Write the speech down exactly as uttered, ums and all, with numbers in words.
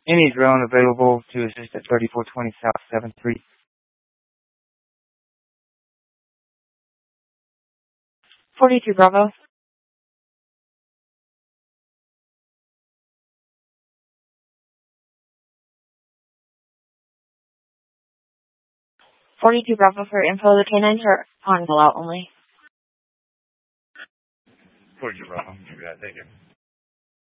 Any drone available to assist at thirty-four twenty South seventh Street. forty-two Bravo. forty-two Bravo for info. The canines are on call out only. forty-two Bravo. Thank you.